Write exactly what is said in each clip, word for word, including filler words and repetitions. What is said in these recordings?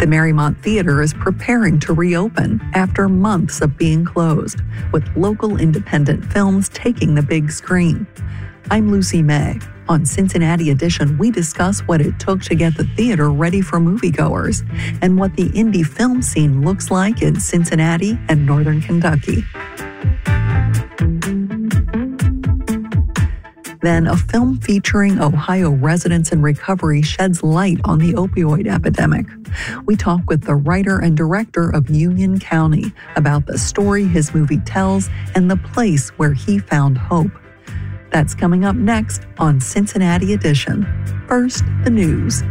The Marymount Theater is preparing to reopen after months of being closed, with local independent films taking the big screen. I'm Lucy May. On Cincinnati Edition, we discuss what it took to get the theater ready for moviegoers and what the indie film scene looks like in Cincinnati and Northern Kentucky. Then, a film featuring Ohio residents in recovery sheds light on the opioid epidemic. We talk with the writer and director of Union County about the story his movie tells and the place where he found hope. That's coming up next on Cincinnati Edition. First, the news.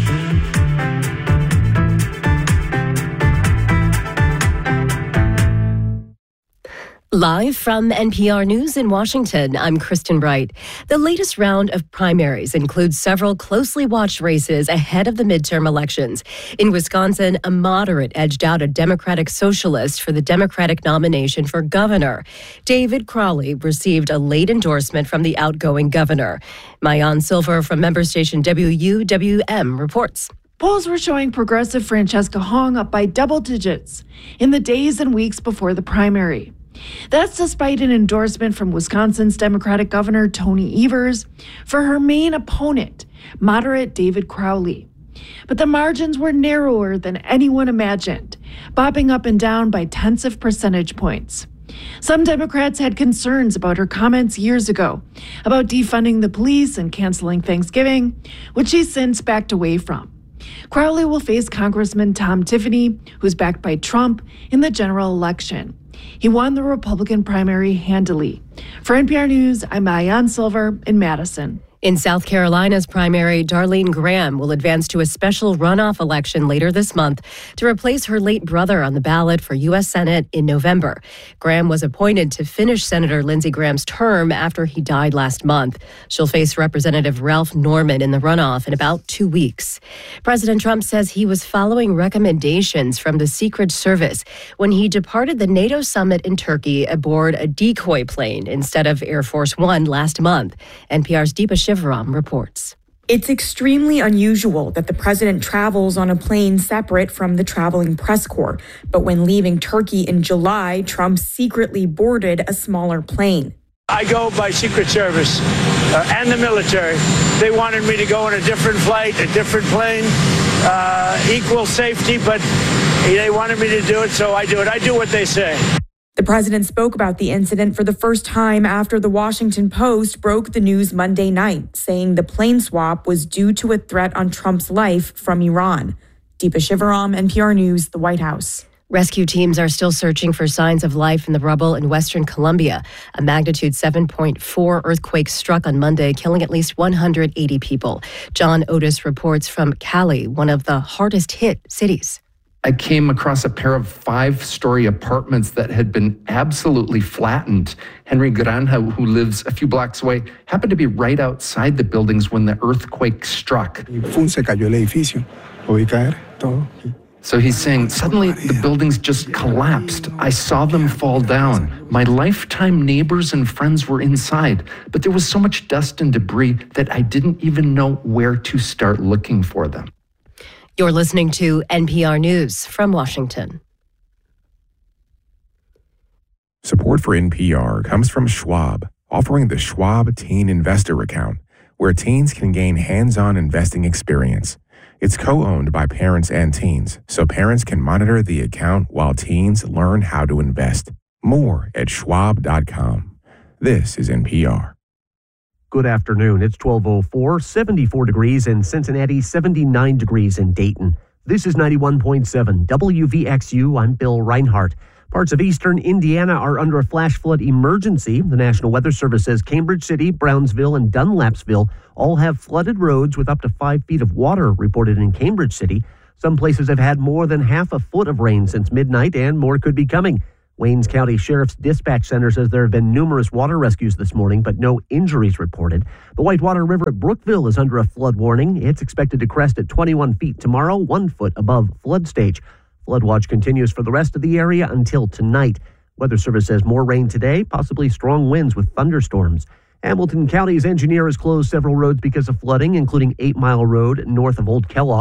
Live from N P R News in Washington, I'm Kristen Wright. The latest round of primaries includes several closely watched races ahead of the midterm elections. In Wisconsin, a moderate edged out a Democratic socialist for the Democratic nomination for governor. David Crowley received a late endorsement from the outgoing governor. Maayan Silver from member station W U W M reports. Polls were showing progressive Francesca Hong up by double digits in the days and weeks before the primary. That's despite an endorsement from Wisconsin's Democratic Governor Tony Evers for her main opponent, moderate David Crowley. But the margins were narrower than anyone imagined, bobbing up and down by tenths of percentage points. Some Democrats had concerns about her comments years ago about defunding the police and canceling Thanksgiving, which she's since backed away from. Crowley will face Congressman Tom Tiffany, who's backed by Trump, in the general election. He won the Republican primary handily. For N P R News, I'm Maayan Silver in Madison. In South Carolina's primary, Darlene Graham will advance to a special runoff election later this month to replace her late brother on the ballot for U S Senate in November. Graham was appointed to finish Senator Lindsey Graham's term after he died last month. She'll face Representative Ralph Norman in the runoff in about two weeks. President Trump says he was following recommendations from the Secret Service when he departed the NATO summit in Turkey aboard a decoy plane instead of Air Force One last month. N P R's Deepa Shivaram reports. It's extremely unusual that the president travels on a plane separate from the traveling press corps. But when leaving Turkey in July, Trump secretly boarded a smaller plane. I go by Secret Service uh, and the military. They wanted me to go on a different flight, a different plane, uh, equal safety, but they wanted me to do it, so I do it. I do what they say. The president spoke about the incident for the first time after the Washington Post broke the news Monday night, saying the plane swap was due to a threat on Trump's life from Iran. Deepa Shivaram, N P R News, the White House. Rescue teams are still searching for signs of life in the rubble in western Colombia. A magnitude seven point four earthquake struck on Monday, killing at least one hundred eighty people. John Otis reports from Cali, one of the hardest hit cities. I came across a pair of five-story apartments that had been absolutely flattened. Henry Granja, who lives a few blocks away, happened to be right outside the buildings when the earthquake struck. So he's saying, suddenly the buildings just collapsed. I saw them fall down. My lifetime neighbors and friends were inside, but there was so much dust and debris that I didn't even know where to start looking for them. You're listening to N P R News from Washington. Support for N P R comes from Schwab, offering the Schwab Teen Investor Account, where teens can gain hands-on investing experience. It's co-owned by parents and teens, so parents can monitor the account while teens learn how to invest. More at schwab dot com. This is N P R. Good afternoon. It's twelve oh four, seventy-four degrees in Cincinnati, seventy-nine degrees in Dayton. This is ninety-one point seven W V X U. I'm Bill Reinhart. Parts of eastern Indiana are under a flash flood emergency. The National Weather Service says Cambridge City, Brownsville, and Dunlapsville all have flooded roads with up to five feet of water reported in Cambridge City. Some places have had more than half a foot of rain since midnight, and more could be coming. Waynes County Sheriff's Dispatch Center says there have been numerous water rescues this morning, but no injuries reported. The Whitewater River at Brookville is under a flood warning. It's expected to crest at twenty-one feet tomorrow, one foot above flood stage. Flood watch continues for the rest of the area until tonight. Weather Service says more rain today, possibly strong winds with thunderstorms. Hamilton County's engineer has closed several roads because of flooding, including eight Mile Road north of Old Kellogg.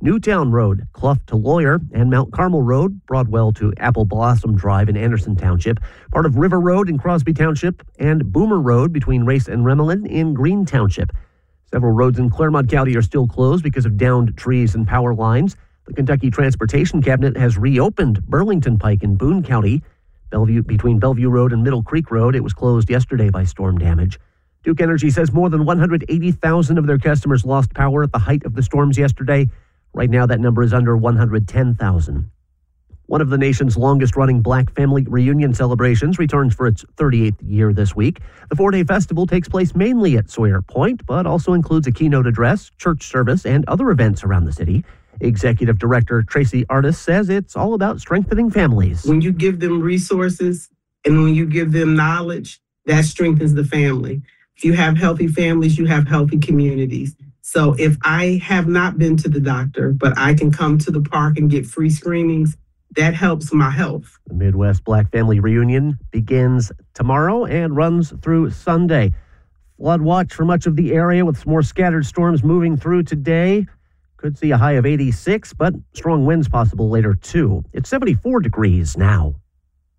Newtown Road, Clough to Lawyer, and Mount Carmel Road, Broadwell to Apple Blossom Drive in Anderson Township, part of River Road in Crosby Township, and Boomer Road between Race and Remelin in Green Township. Several roads in Claremont County are still closed because of downed trees and power lines. The Kentucky Transportation Cabinet has reopened Burlington Pike in Boone County. Bellevue, between Bellevue Road and Middle Creek Road, it was closed yesterday by storm damage. Duke Energy says more than one hundred eighty thousand of their customers lost power at the height of the storms yesterday. Right now, that number is under one hundred ten thousand. One of the nation's longest-running Black family reunion celebrations returns for its thirty-eighth year this week. The four-day festival takes place mainly at Sawyer Point, but also includes a keynote address, church service, and other events around the city. Executive Director Tracy Artis says it's all about strengthening families. When you give them resources and when you give them knowledge, that strengthens the family. If you have healthy families, you have healthy communities. So if I have not been to the doctor, but I can come to the park and get free screenings, that helps my health. The Midwest Black Family Reunion begins tomorrow and runs through Sunday. Flood watch for much of the area with more scattered storms moving through today. Could see a high of eighty-six, but strong winds possible later too. It's seventy-four degrees now.